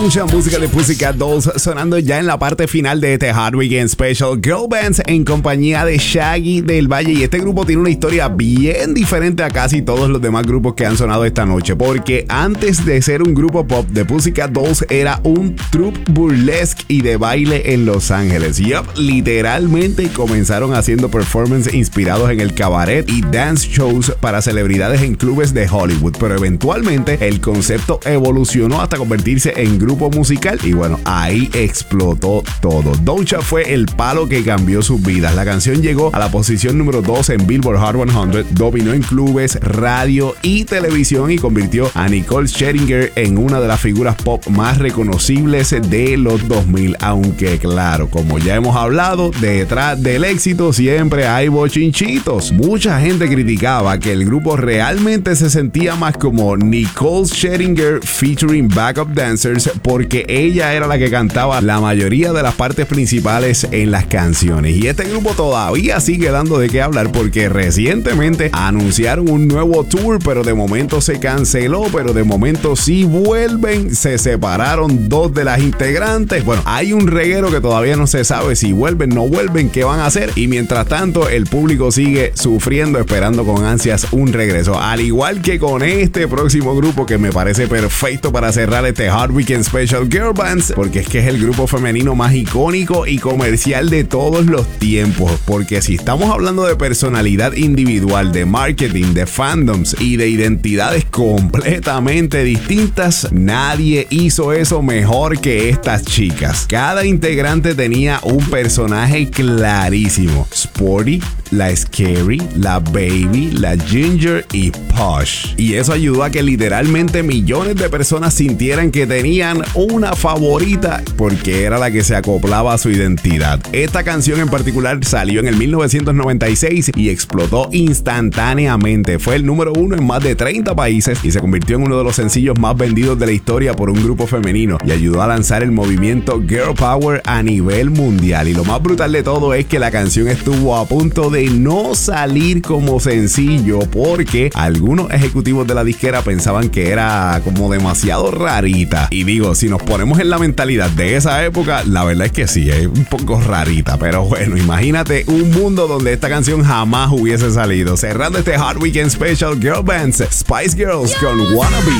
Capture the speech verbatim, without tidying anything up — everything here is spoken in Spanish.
Mucha música de Pussycat Dolls sonando ya en la parte final de este Hot Weekend Special. Girl Bands en compañía de Shaggy del Valle. Y este grupo tiene una historia bien diferente a casi todos los demás grupos que han sonado esta noche. Porque antes de ser un grupo pop, The Pussycat Dolls era un troupe burlesque y de baile en Los Ángeles. Yup, literalmente comenzaron haciendo performances inspirados en el cabaret y dance shows para celebridades en clubes de Hollywood. Pero eventualmente el concepto evolucionó hasta convertirse en grupo musical y bueno, ahí explotó todo. Doja fue el palo que cambió sus vidas. La canción llegó a la posición número dos en Billboard Hot cien, dominó en clubes, radio y televisión y convirtió a Nicole Scherzinger en una de las figuras pop más reconocibles de los dos mil. Aunque claro, como ya hemos hablado, detrás del éxito siempre hay bochinchitos. Mucha gente criticaba que el grupo realmente se sentía más como Nicole Scherzinger featuring backup dancers, porque ella era la que cantaba la mayoría de las partes principales en las canciones. Y este grupo todavía sigue dando de qué hablar porque recientemente anunciaron un nuevo tour, pero de momento se canceló, pero de momento sí vuelven. Se separaron dos de las integrantes. Bueno, hay un reguero que todavía no se sabe si vuelven, no vuelven, qué van a hacer. Y mientras tanto, el público sigue sufriendo, esperando con ansias un regreso. Al igual que con este próximo grupo que me parece perfecto para cerrar este Hot Weekend Special, Girl Bands, porque es que es el grupo femenino más icónico y comercial de todos los tiempos. Porque si estamos hablando de personalidad individual, de marketing, de fandoms y de identidades completamente distintas, nadie hizo eso mejor que estas chicas. Cada integrante tenía un personaje clarísimo: Sporty, la Scary, la Baby, la Ginger y Posh. Y eso ayudó a que literalmente millones de personas sintieran que tenían una favorita porque era la que se acoplaba a su identidad. Esta canción en particular salió en el mil novecientos noventa y seis y explotó instantáneamente. Fue el número uno en más de treinta países y se convirtió en uno de los sencillos más vendidos de la historia por un grupo femenino y ayudó a lanzar el movimiento Girl Power a nivel mundial. Y lo más brutal de todo es que la canción estuvo a punto de no salir como sencillo porque algunos ejecutivos de la disquera pensaban que era como demasiado rarita. Y digo, si nos ponemos en la mentalidad de esa época, la verdad es que sí, es un poco rarita. Pero bueno, imagínate un mundo donde esta canción jamás hubiese salido. Cerrando este Hot Weekend Special, Girl Bands, Spice Girls con Wannabe.